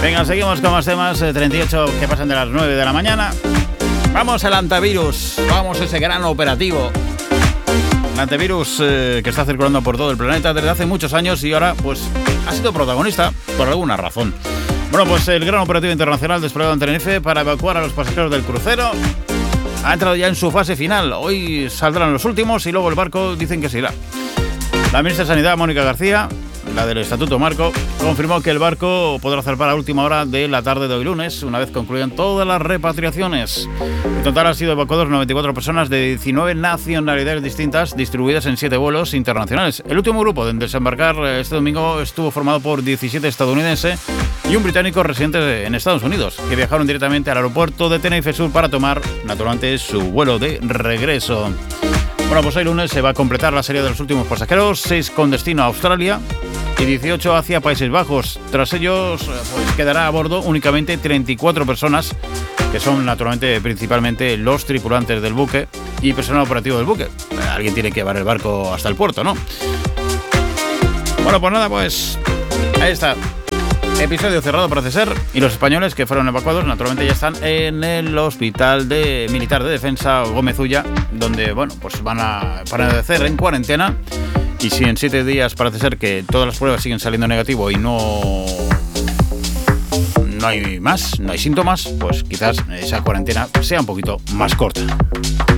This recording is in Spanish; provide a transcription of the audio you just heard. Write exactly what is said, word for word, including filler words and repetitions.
Venga, seguimos con más temas. eh, treinta y ocho que pasan de las nueve de la mañana. Vamos al antivirus. Vamos a ese gran operativo. El antivirus eh, que está circulando por todo el planeta desde hace muchos años y ahora pues ha sido protagonista por alguna razón. Bueno, pues el gran operativo internacional desplegado en Tenerife para evacuar a los pasajeros del crucero ha entrado ya en su fase final. Hoy saldrán los últimos y luego el barco dicen que se irá. La ministra de Sanidad, Mónica García, la del Estatuto Marco, confirmó que el barco podrá zarpar a última hora de la tarde de hoy lunes, una vez concluyan todas las repatriaciones. En total han sido evacuados noventa y cuatro personas de diecinueve nacionalidades distintas, distribuidas en siete vuelos internacionales. El último grupo en desembarcar este domingo estuvo formado por diecisiete estadounidenses y un británico residente en Estados Unidos, que viajaron directamente al aeropuerto de Tenerife Sur para tomar, naturalmente, su vuelo de regreso. Bueno, pues hoy lunes se va a completar la serie de los últimos pasajeros, seis con destino a Australia y dieciocho hacia Países Bajos. Tras ellos, pues quedará a bordo únicamente treinta y cuatro personas, que son naturalmente principalmente los tripulantes del buque y personal operativo del buque. Alguien tiene que llevar el barco hasta el puerto, ¿no? Bueno, pues nada, pues ahí está. Episodio cerrado, parece ser, y los españoles que fueron evacuados naturalmente ya están en el Hospital de Militar de Defensa Gómez Ulla, donde bueno, pues van a permanecer en cuarentena, y si en siete días parece ser que todas las pruebas siguen saliendo negativo y no no hay más, no hay síntomas, pues quizás esa cuarentena sea un poquito más corta.